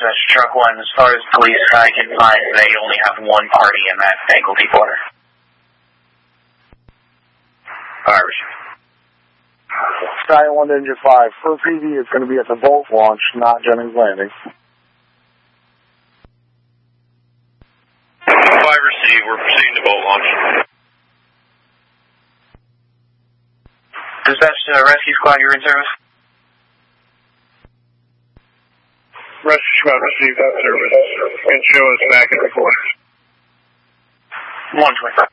Dispatch Truck 1. As far as police I can find, they only have one party in that Ankle Deepwater. Irish. Sky 1 to Engine 5. For PD, it's going to be at the boat launch, not Jennings Landing. 5 received. We're proceeding to boat launch. Dispatch Rescue Squad, you're in service? Rescue Squad received that service. And show us back at the quarters. 120.